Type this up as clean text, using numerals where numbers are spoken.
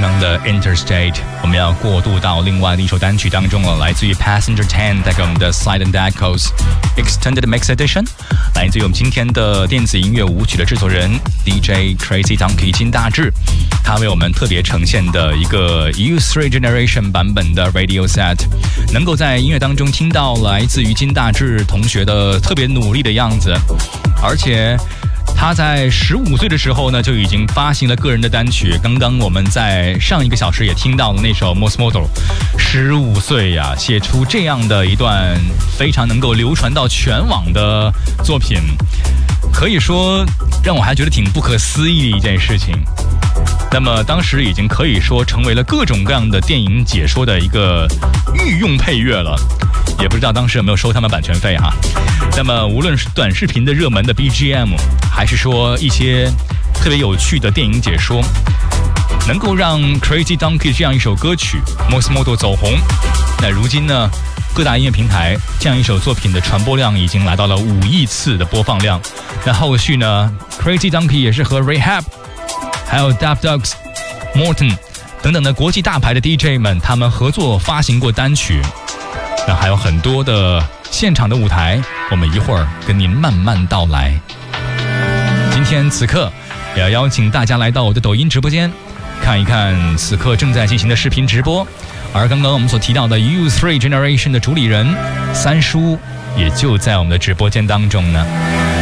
刚的 Interstate， 我们要过渡到另外的一首单曲当中了，来自于 Passenger 10带给我们的 Silent Echoes Extended Mix Edition， 来自于我们今天的电子音乐舞曲的制作人 DJ Crazy Donkey 金大志，他为我们特别呈现的一个 U3 Generation 版本的 Radio Set， 能够在音乐当中听到来自于金大志同学的特别努力的样子，而且他在15岁的时候呢，就已经发行了个人的单曲。刚刚我们在上一个小时也听到了那首 Mosmoto， 15岁呀，写出这样的一段非常能够流传到全网的作品，可以说让我还觉得挺不可思议的一件事情。那么当时已经可以说成为了各种各样的电影解说的一个御用配乐了，也不知道当时有没有收他们版权费哈。那么无论是短视频的热门的 BGM， 还是说一些特别有趣的电影解说，能够让 Crazy Donkey 这样一首歌曲 Mosmoto 走红。那如今呢，各大音乐平台这样一首作品的传播量已经来到了5亿次的播放量。那后续呢 Crazy Donkey 也是和 Rehab 还有 Dub Dogs、Morton 等等的国际大牌的 DJ 们，他们合作发行过单曲。那还有很多的现场的舞台，我们一会儿跟您慢慢道来。今天此刻也要邀请大家来到我的抖音直播间，看一看此刻正在进行的视频直播。而刚刚我们所提到的 U3 Generation 的主理人三叔也就在我们的直播间当中呢。